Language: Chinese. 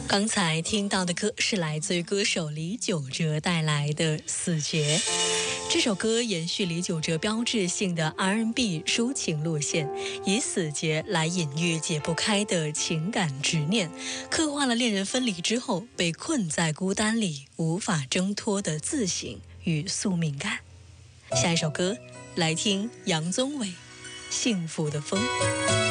刚才听到的歌是来自于歌手李玖哲带来的《死结》。这首歌延续李玖哲标志性的 R&B 抒情路线，以死结来隐喻解不开的情感执念，刻画了恋人分离之后被困在孤单里无法挣脱的自省与宿命感。下一首歌来听杨宗纬《幸福的风》。